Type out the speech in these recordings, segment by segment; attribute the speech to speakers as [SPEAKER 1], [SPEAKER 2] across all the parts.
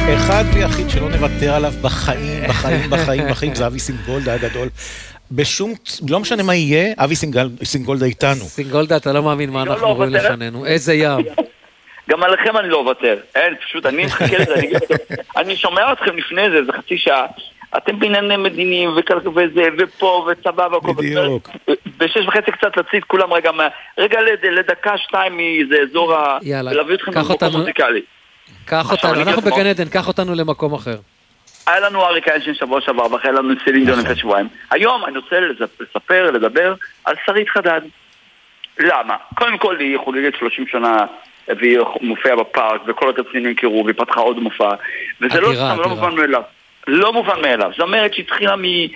[SPEAKER 1] אחד ויחיד שלא נוותר עליו בחיים, זה אבי סינגולדה הגדול. לא משנה מה יהיה, אבי סינגולדה איתנו.
[SPEAKER 2] סינגולדה, אתה לא מאמין מה אנחנו רואים לפנינו. איזה ים.
[SPEAKER 3] גם עליכם אני לא אוותר. אין, פשוט אני מחכה לזה, אני שומע אתכם לפני זה, זה חצי שעה. אתם בעניינים מדיניים וזה, ופה, וצבא והכל.
[SPEAKER 1] בדיוק.
[SPEAKER 3] ב6:30 קצת לצית, כולם רגע לדקה, 2 מאיזה אזור ולהביא אתכם למקום מוזיקלי.
[SPEAKER 2] קח אותנו, אנחנו בגן עדן, קח אותנו למקום אחר.
[SPEAKER 3] היה לנו אריק איינשטיין שבוע שעבר, ואחרי לנו סלין דיון לפני שבועיים. היום אני רוצה לדבר על שרית חדד. למה? קודם כל היא חוגגת 30 שנה, והיא מופיעה בפארק, וכל התרצנים נמכרו, והיא פתחה עוד מופע, וזה לא מובן מאליו. לא מובן מאליו. זאת אומרת שהתחילה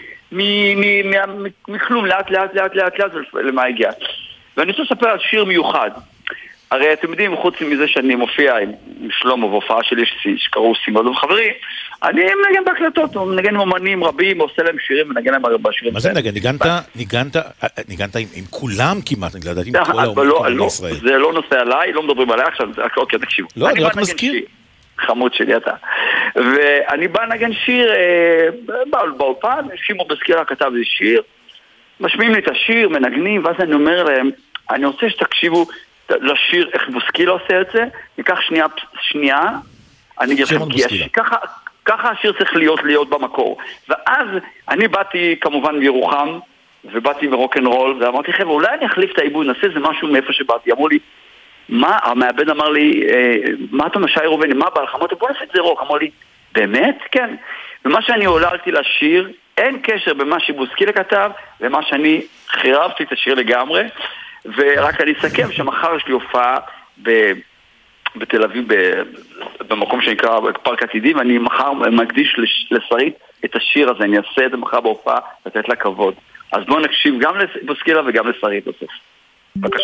[SPEAKER 3] מכלום, לאט למה הגיעה. ואני רוצה לספר על שיר מיוחד. הרי אתם יודעים, חוץ מזה שאני מופיע עם שלמה והופעה שלי שקראו סימון וחברי, אני מנגן בהקלטות, מנגן עם אומנים רבים, עושה להם שירים, מנגן להם הרבה שירים.
[SPEAKER 1] מה זה מנגן? ניגנת עם כולם כמעט, לדעתי עם כל האומנים בישראל.
[SPEAKER 3] זה לא נושא עליי, לא מדברים עליי עכשיו, אוקיי, תקשיבו.
[SPEAKER 1] לא, אני רק מזכיר.
[SPEAKER 3] חמוד שלי אתה. ואני בא לנגן שיר, באולפן, שימו בסקירה כתב לי שיר, משמיעים לי את השיר, מנגנים, ואז אני אומר להם, אני רוצה שתקשיבו לשיר איך בוסקילה עושה את זה, ניקח שנייה, אני אגיד לכם, ככה השיר צריך להיות במקור. ואז אני באתי כמובן מירוחם, ובאתי מרוק'נ'רול, ואמרתי, חבר'ה, אולי אני אחליף את העיבוד, נעשה זה משהו מאיפה שבאתי. אמרו לי, מה? המעבד אמר לי, מה אתה משאי רובני? מה בא לך? אמרתי, בוא נעשה את זה רוק. אמר לי, באמת? כן. ומה שאני עוללתי לשיר, אין קשר במה שבוסקילה כתב, ומה שאני חירבתי את השיר לגמרי, ורק אני אסכם שמחר יש לי הופעה בתל אביב, במקום שנקרא פארק עתידים, ואני מחר מקדיש לשרית את השיר הזה, אני אעשה את זה מחר בהופעה, לתת לה כבוד. אז בואו נקשיב גם לבוסקילה וגם לשרית בסוף. בבקשה.